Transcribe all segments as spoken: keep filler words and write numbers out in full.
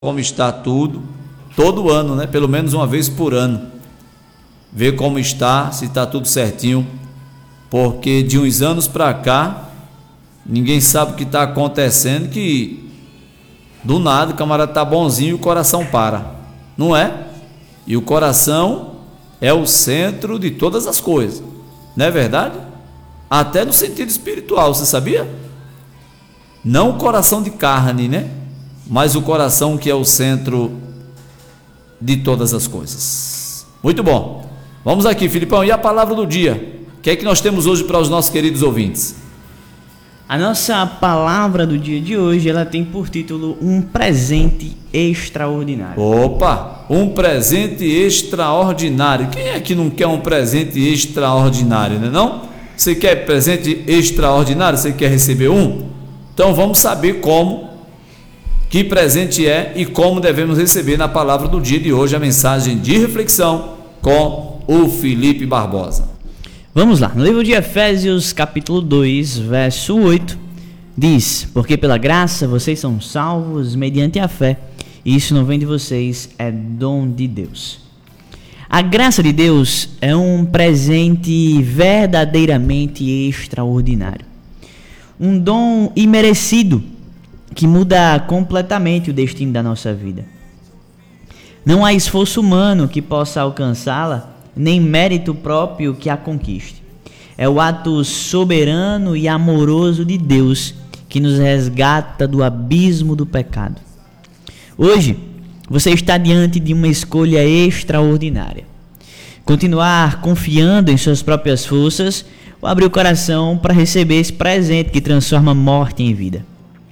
como está tudo, todo ano, né? Pelo menos uma vez por ano. Ver como está, se está tudo certinho, porque de uns anos para cá, ninguém sabe o que está acontecendo, que do nada o camarada está bonzinho e o coração para, não é? E o coração é o centro de todas as coisas, não é verdade? Até no sentido espiritual, você sabia? Não o coração de carne, né? Mas o coração que é o centro de todas as coisas. Muito bom. Vamos aqui, Filipão, e a palavra do dia? O que é que nós temos hoje para os nossos queridos ouvintes? A nossa palavra do dia de hoje, ela tem por título Um Presente Extraordinário. Opa, um presente extraordinário. Quem é que não quer um presente extraordinário, né não? Você quer presente extraordinário? Você quer receber um? Então vamos saber como, que presente é e como devemos receber na palavra do dia de hoje, a mensagem de reflexão com o Felipe Barbosa. Vamos lá, no livro de Efésios, capítulo dois, verso oito, diz: porque pela graça vocês são salvos mediante a fé, e isso não vem de vocês, é dom de Deus. A graça de Deus é um presente verdadeiramente extraordinário, um dom imerecido que muda completamente o destino da nossa vida. Não há esforço humano que possa alcançá-la, nem mérito próprio que a conquiste. É o ato soberano e amoroso de Deus que nos resgata do abismo do pecado. Hoje, você está diante de uma escolha extraordinária. Continuar confiando em suas próprias forças ou abrir o coração para receber esse presente que transforma a morte em vida.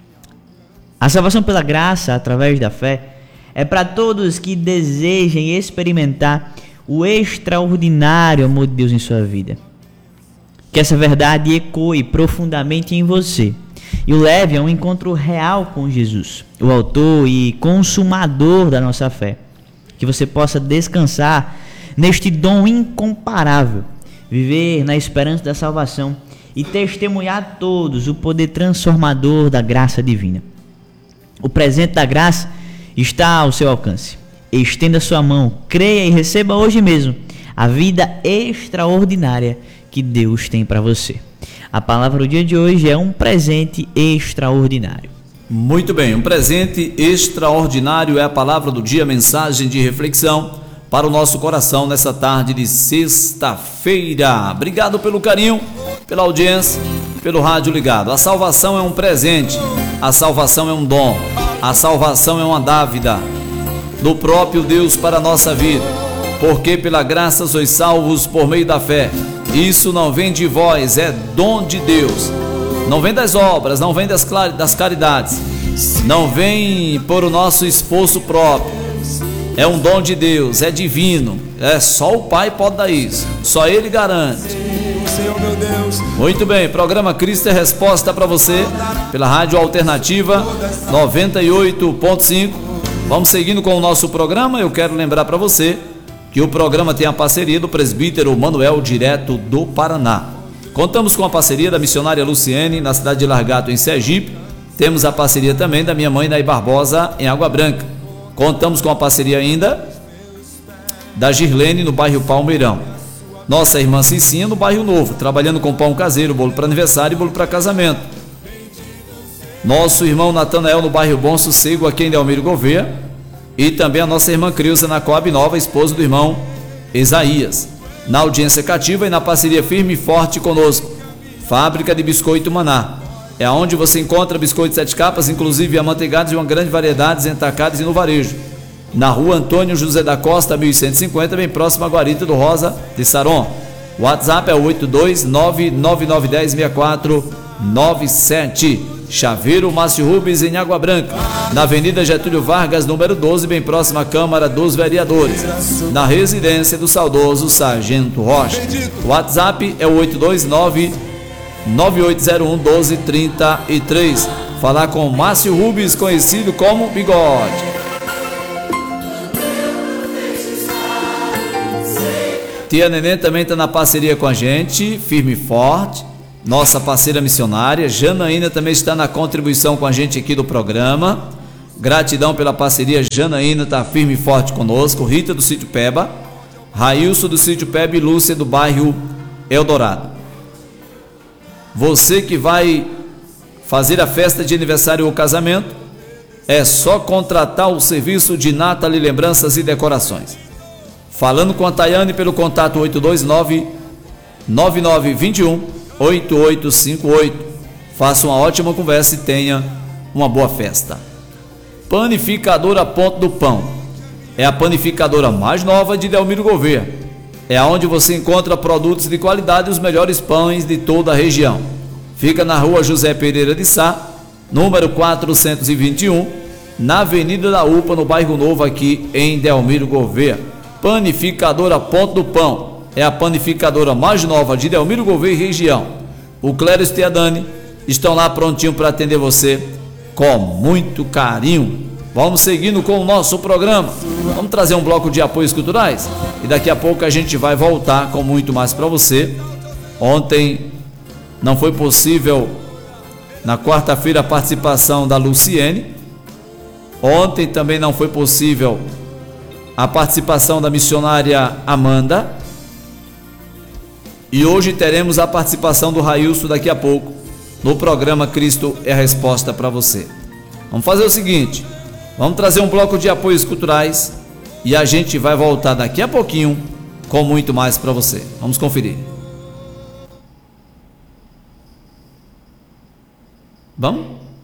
A salvação pela graça, através da fé, é para todos que desejem experimentar o extraordinário amor de Deus em sua vida. Que essa verdade ecoe profundamente em você e o leve a um encontro real com Jesus, o autor e consumador da nossa fé. Que você possa descansar neste dom incomparável, viver na esperança da salvação e testemunhar a todos o poder transformador da graça divina. O presente da graça está ao seu alcance. Estenda sua mão, creia e receba hoje mesmo a vida extraordinária que Deus tem para você. A palavra do dia de hoje é um presente extraordinário. Muito bem, um presente extraordinário é a palavra do dia, mensagem de reflexão para o nosso coração nessa tarde de sexta-feira. Obrigado pelo carinho, pela audiência, pelo rádio ligado. A salvação é um presente, a salvação é um dom, a salvação é uma dávida do próprio Deus para a nossa vida, porque pela graça sois salvos por meio da fé. Isso não vem de vós, é dom de Deus. Não vem das obras, não vem das, das caridades, não vem por o nosso esforço próprio. É um dom de Deus, é divino. É só o Pai pode dar isso, só Ele garante. Muito bem, programa Cristo é Resposta para você pela Rádio Alternativa noventa e oito ponto cinco. Vamos seguindo com o nosso programa. Eu quero lembrar para você que o programa tem a parceria do presbítero Manuel, direto do Paraná. Contamos com a parceria da missionária Luciene, na cidade de Largato, em Sergipe. Temos a parceria também da minha mãe, Nay Barbosa, em Água Branca. Contamos com a parceria ainda da Girlene, no bairro Palmeirão. Nossa irmã Cicinha, no bairro Novo, trabalhando com pão caseiro, bolo para aniversário e bolo para casamento. Nosso irmão Natanael, no bairro Bom Sossego, aqui em Delmiro Gouveia. E também a nossa irmã Creuza, na Coab Nova, esposa do irmão Isaías. Na audiência cativa e na parceria firme e forte conosco. Fábrica de Biscoito Maná. É onde você encontra biscoitos sete capas, inclusive amanteigados de uma grande variedade, entacados e no varejo. Na rua Antônio José da Costa, mil cento e cinquenta, bem próximo à Guarita do Rosa de Saron. O WhatsApp é o oito dois nove nove nove um zero seis quatro nove sete. Chaveiro Márcio Rubens, em Água Branca, na Avenida Getúlio Vargas, número doze, bem próximo à Câmara dos Vereadores, na residência do saudoso Sargento Rocha. O WhatsApp é o oito dois nove nove oito zero um um dois três três. Falar com Márcio Rubens, conhecido como Bigode. Tia Neném também está na parceria com a gente, firme e forte. Nossa parceira missionária Janaína também está na contribuição com a gente aqui do programa. Gratidão pela parceria. Janaína está firme e forte conosco. Rita do Sítio Peba, Railson do Sítio Peba e Lúcia do bairro Eldorado. Você que vai fazer a festa de aniversário ou casamento, é só contratar o serviço de Nathalie Lembranças e Decorações. Falando com a Tayane pelo contato oito dois nove, nove nove dois um, oito oito cinco oito. Faça uma ótima conversa e tenha uma boa festa. Panificadora Ponto do Pão. É a panificadora mais nova de Delmiro Gouveia. É onde você encontra produtos de qualidade e os melhores pães de toda a região. Fica na rua José Pereira de Sá, número quatrocentos e vinte e um, na Avenida da U P A, no bairro Novo, aqui em Delmiro Gouveia. Panificadora Ponto do Pão. É a panificadora mais nova de Delmiro Gouveia e região. O Cléris e a Dani estão lá prontinho para atender você com muito carinho. Vamos seguindo com o nosso programa. Vamos trazer um bloco de apoios culturais e daqui a pouco a gente vai voltar com muito mais para você. Ontem não foi possível, na quarta-feira, a participação da Luciene. Ontem também não foi possível a participação da missionária Amanda. E hoje teremos a participação do Railson daqui a pouco no programa Cristo é a Resposta para você. Vamos fazer o seguinte, vamos trazer um bloco de apoios culturais e a gente vai voltar daqui a pouquinho com muito mais para você. Vamos conferir. Vamos?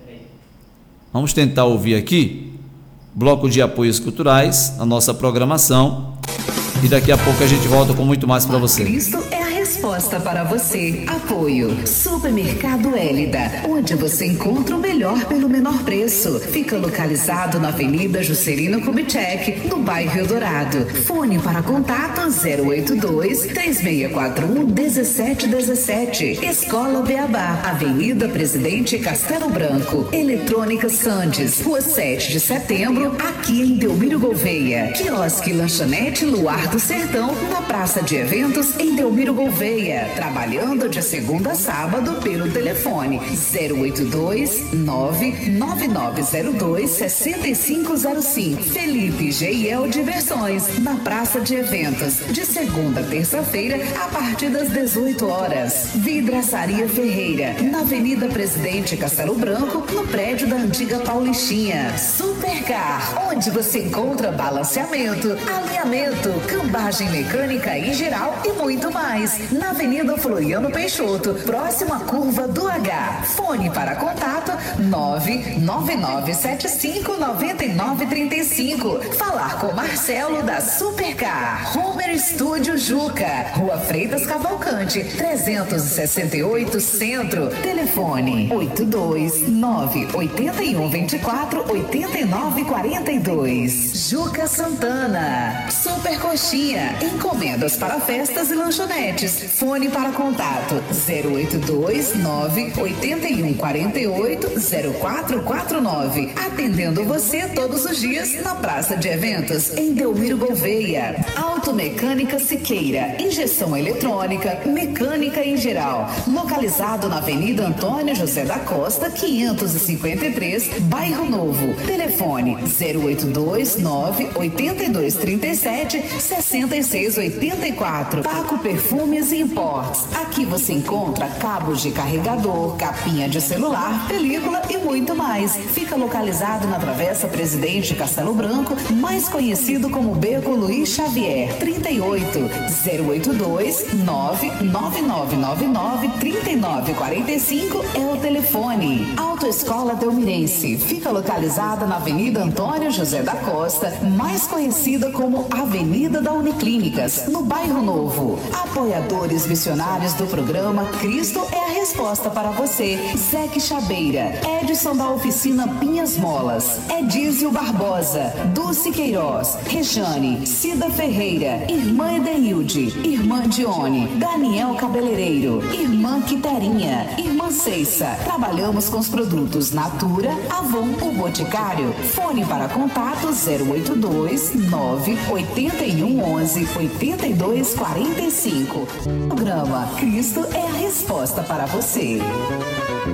Vamos tentar ouvir aqui bloco de apoios culturais na nossa programação e daqui a pouco a gente volta com muito mais para você. Cristo é a resposta para você. Apoio Supermercado Hélida, onde você encontra o melhor pelo menor preço. Fica localizado na Avenida Juscelino Kubitschek, no bairro Eldorado. Fone para contato zero oito dois, três seis quatro um, um sete um sete. Escola Beabá, Avenida Presidente Castelo Branco. Eletrônica Sandes, Rua sete de Setembro, aqui em Delmiro Gouveia. Quiosque Lanchonete Luar do Sertão, na Praça de Eventos em Delmiro Gouveia. Trabalhando de segunda a sábado pelo telefone zero oito dois, nove nove nove zero dois, seis cinco zero cinco. Felipe G I L Diversões, na Praça de Eventos, de segunda a terça-feira, a partir das dezoito horas. Vidraçaria Ferreira, na Avenida Presidente Castelo Branco, no prédio da antiga Paulistinha. Supercar, onde você encontra balanceamento, alinhamento, cambagem mecânica em geral e muito mais. Na Avenida Floriano Peixoto, próximo à curva do H. Fone para contato nove nove nove sete cinco nove nove três cinco. Falar com Marcelo da Supercar. Homer Studio Juca, Rua Freitas Cavalcante, trezentos e sessenta e oito Centro. Telefone oito dois nove oito um dois quatro oito nove quatro dois. Juca Santana. Super Coxinha, encomendas para festas e lanchonetes. Fone para contato zero oito dois nove oito um quatro oito zero quatro quatro nove. Atendendo você todos os dias na Praça de Eventos em Delmiro Gouveia. Automecânica Siqueira, injeção eletrônica, mecânica em geral. Localizado na Avenida Antônio José da Costa, quinhentos e cinquenta e três, Bairro Novo. Telefone zero oito dois nove oito dois três sete seis seis oito quatro. Paco Perfumes e Imports. Aqui você encontra cabos de carregador, capinha de celular, película e muito mais. Fica localizado na Travessa Presidente Castelo Branco, mais conhecido como Beco Luiz Xavier. trinta e oito zero oito dois nove nove nove nove nove três nove quatro cinco é o telefone. Autoescola Delmirense. Fica localizada na Avenida Antônio José da Costa, mais conhecida como Avenida da Uniclínicas, no Bairro Novo. Apoiadores missionários do programa Cristo é a Resposta para você. Zeque Chabeira, Edson da Oficina Pinhas Molas, Edísio Barbosa, Dulce Queiroz, Rejane, Cida Ferreira, Irmã Edenilde, Irmã Dione, Daniel Cabeleireiro, Irmã Quiterinha, Irmã Ceissa. Trabalhamos com os produtos Natura, Avon, o Boticário. Fone para contato zero oito dois nove oito um onze oito dois quatro cinco. Programa Cristo é a Resposta para você.